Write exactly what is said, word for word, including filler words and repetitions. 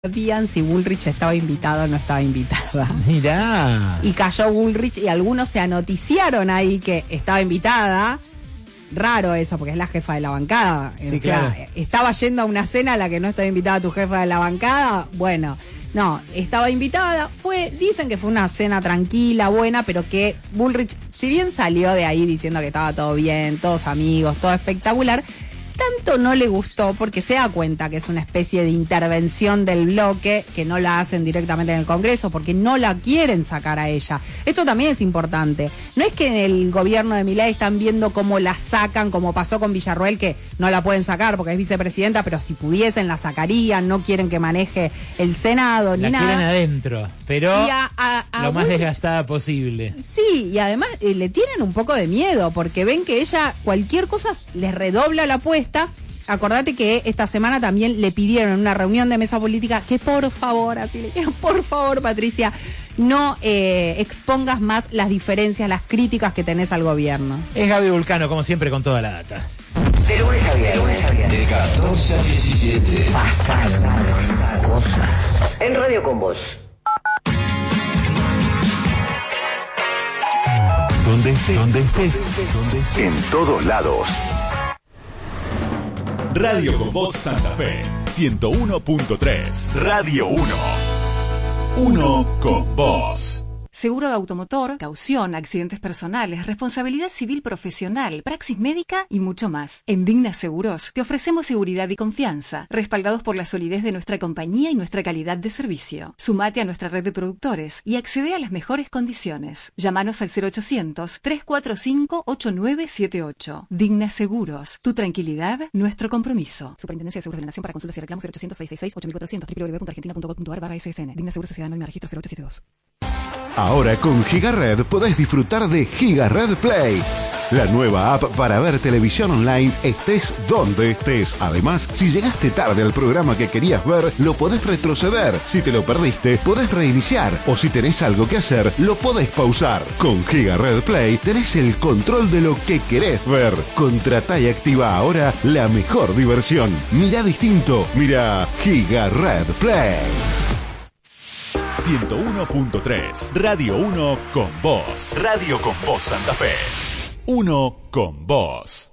sabían si Bullrich estaba invitado o no estaba invitada. Mirá. Y cayó Bullrich y algunos se anoticiaron ahí que estaba invitada. Raro eso, porque es la jefa de la bancada. Sí, o sea, claro. Estaba yendo a una cena a la que no estaba invitada tu jefa de la bancada. Bueno, no, estaba invitada. Fue, dicen que fue una cena tranquila, buena, pero que Bullrich, si bien salió de ahí diciendo que estaba todo bien, todos amigos, todo espectacular, tanto no le gustó porque se da cuenta que es una especie de intervención del bloque, que no la hacen directamente en el Congreso porque no la quieren sacar a ella. Esto también es importante. No es que en el gobierno de Milei están viendo cómo la sacan, como pasó con Villarroel, que no la pueden sacar porque es vicepresidenta, pero si pudiesen la sacarían, no quieren que maneje el Senado ni la nada. La quieren adentro, pero a, a, a lo más Bullrich, desgastada posible. Sí, y además eh, le tienen un poco de miedo porque ven que ella cualquier cosa les redobla la apuesta. Acordate que esta semana también le pidieron en una reunión de mesa política que por favor, así le dijeron, por favor, Patricia, no eh, expongas más las diferencias, las críticas que tenés al gobierno. Es Gaby Vulcano, como siempre, con toda la data. De lunes a viernes, de catorce a diecisiete, pasaron cosas. En Radio con Vos. Donde estés, donde estés, donde estés. En todos lados. Radio con Vos Santa Fe, ciento uno punto tres. Radio uno. Uno con vos. Seguro de automotor, caución, accidentes personales, responsabilidad civil profesional, praxis médica y mucho más. En Digna Seguros te ofrecemos seguridad y confianza, respaldados por la solidez de nuestra compañía y nuestra calidad de servicio. Sumate a nuestra red de productores y accede a las mejores condiciones. Llámanos al cero ochocientos, tres cuatro cinco, ocho nueve siete ocho. Digna Seguros, tu tranquilidad, nuestro compromiso. Superintendencia de Seguros de la Nación. Para consultas y reclamos cero ochocientos, seiscientos sesenta y seis, ocho mil cuatrocientos, w w w punto argentina punto gov punto a r barra S S N. Digna Seguros Sociedad Anónima Registro cero ocho siete dos. Ahora con GigaRed podés disfrutar de GigaRed Play, la nueva app para ver televisión online estés donde estés. Además, si llegaste tarde al programa que querías ver, lo podés retroceder. Si te lo perdiste, podés reiniciar. O si tenés algo que hacer, lo podés pausar. Con GigaRed Play tenés el control de lo que querés ver. Contratá y activa ahora la mejor diversión. Mirá distinto, mirá GigaRed Play. ciento uno punto tres. Radio uno con vos. Radio con vos Santa Fe. Uno con vos.